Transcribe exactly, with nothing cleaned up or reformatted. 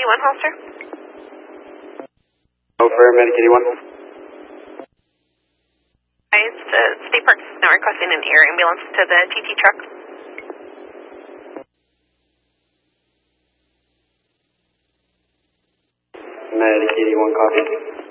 eighty-one, Holster. Over Medic eighty-one. It's uh, State Parks is now requesting an air ambulance to the T T truck. Medic eighty-one, copy.